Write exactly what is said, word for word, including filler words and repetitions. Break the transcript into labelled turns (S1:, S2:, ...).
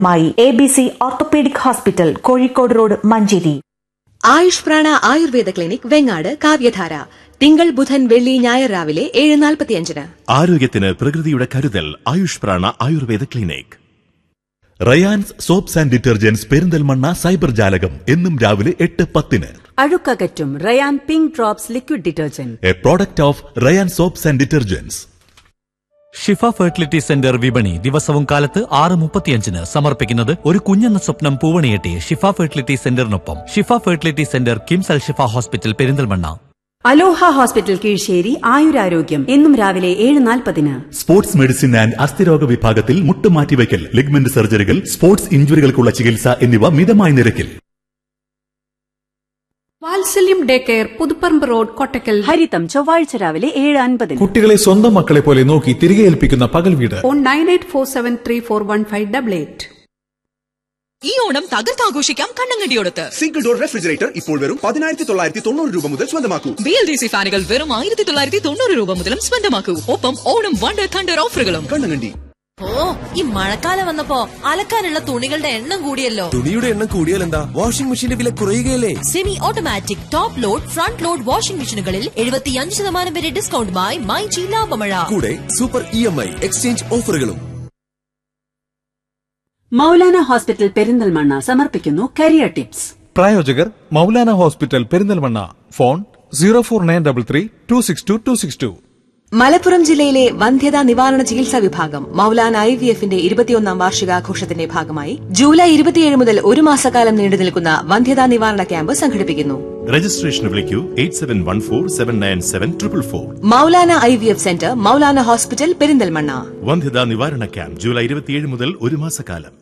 S1: മായി A B C orthopaedic hospital, Kozhikode road, Manjeri.
S2: Ayush Prana Ayurveda clinic, Vengad. കാവ്യധാര തിങ്കൾ, ബുധൻ, വെള്ളി, ഞായർ രാവിലെ ഏഴ് നാൽപ്പത്തിയഞ്ചിന്.
S3: ആരോഗ്യത്തിന് പ്രകൃതിയുടെ കരുതൽ. ആയുഷ് പ്രാണ Ayurveda clinic. Rayan's soaps and detergents, Perinthalmanna cyber ജാലകം, എന്നും രാവിലെ എട്ട് പത്തിന്.
S4: അഴുക്കകറ്റും Ryan pink drops liquid detergent,
S3: A product of Ryan soaps and detergents.
S5: Shifa fertility centre വിപണി, ദിവസവും കാലത്ത് ആറ് മുപ്പത്തിയഞ്ചിന്. സമർപ്പിക്കുന്നത് ഒരു കുഞ്ഞെന്ന സ്വപ്നം പൂവണിയെട്ടി ഷിഫ ഫെർട്ടിലിറ്റി സെന്ററിനൊപ്പം. ഷിഫ ഫെർട്ടിലിറ്റി സെന്റർ, കിംസ് അൽ ഷിഫ ഹോസ്പിറ്റൽ, പെരിന്തൽമണ്ണ.
S4: അലോഹ ഹോസ്പിറ്റൽ കീഴ്ശ്ശേരി, ആയുരാരോഗ്യം, എന്നും രാവിലെ ഏഴ് നാൽപ്പതിന്.
S3: സ്പോർട്സ് മെഡിസിൻ ആൻഡ് അസ്ഥിരോഗ വിഭാഗത്തിൽ മുട്ടുമാറ്റിവയ്ക്കൽ, ലിഗ്മെന്റ് സർജറികൾ, സ്പോർട്സ് ഇഞ്ചുറികൾക്കുള്ള ചികിത്സ എന്നിവ മിതമായ നിരക്കിൽ.
S6: വാത്സല്യം day care, Puthuparamba road, Kottakkal.
S4: ഹരിതം, ചൊവ്വാഴ്ച രാവിലെ ഏഴ് അൻപതിന്.
S7: കുട്ടികളെ സ്വന്തം മക്കളെ പോലെ നോക്കി തിരികെ ഏൽപ്പിക്കുന്ന പകൽ വീട്.
S6: Phone nine eight four seven three four one five double eight.
S8: ഈ ഓണം തകർത്താഘോഷിക്കാം കണ്ണങ്കണ്ടിയോടത്ത്.
S9: സിംഗിൾ ഡോർ റെഫ്രിജറേറ്റർ ഇപ്പോൾ വെറും പതിനായിരത്തി തൊള്ളായിരത്തി തൊണ്ണൂറ് രൂപ മുതൽ സ്വന്തമാക്കൂ.
S8: ബി എൽ ഡി സി ഫാനുകൾ വെറും ആയിരത്തി തൊള്ളായിരത്തി തൊണ്ണൂറ് രൂപ മുതലും സ്വന്തമാക്കൂ. ഒപ്പം ഓണം വണ്ടർ തണ്ടർ ഓഫറുകളും.
S9: കണ്ണങ്കണ്ടി.
S10: ഓ, ഈ മഴക്കാലം വന്നപ്പോ അലക്കാനുള്ള തുണികളുടെ എണ്ണം കൂടിയല്ലോ.
S11: തുണിയുടെ എണ്ണം കൂടിയാൽ എന്താ? വാഷിംഗ് മെഷീന്റെ വില കുറയുകയല്ലേ?
S10: Semi automatic top load front load washing മെഷീനുകളിൽ എഴുപത്തിയഞ്ച് ശതമാനം വരെ ഡിസ്കൗണ്ടുമായി മൈജി ലാഭമഴ.
S11: കൂടെ super E M I exchange ഓഫറുകളും.
S4: മൗലാന ഹോസ്പിറ്റൽ പെരിന്തൽമണ്ണ സമർപ്പിക്കുന്നു കരിയർ ടിപ്സ്.
S7: പ്രായോജകർ Maulana hospital Perinthalmanna. Phone zero four nine double three to six to to six to.
S2: Malappuram ജില്ലയിലെ വന്ധ്യതാ നിവാരണ ചികിത്സാ വിഭാഗം മൌലാന ഐ വി എഫിന്റെ ഇരുപത്തിയൊന്നാം വാർഷികാഘോഷത്തിന്റെ ഭാഗമായി ജൂലൈ ഇരുപത്തിയേഴ് മുതൽ ഒരു മാസക്കാലം നീണ്ടു നിൽക്കുന്ന വന്ധ്യതാ നിവാരണ ക്യാമ്പ് സംഘടിപ്പിക്കുന്നു.
S3: രജിസ്ട്രേഷന് വിളിക്കൂ eight seven one four seven nine seven triple four.
S2: Maulana I V F centre, Maulana hospital, Perinthalmanna.
S3: വന്ധ്യതാ നിവാരണ ക്യാമ്പ് ജൂലൈ ഇരുപത്തിയേഴ് മുതൽ ഒരു മാസക്കാലം.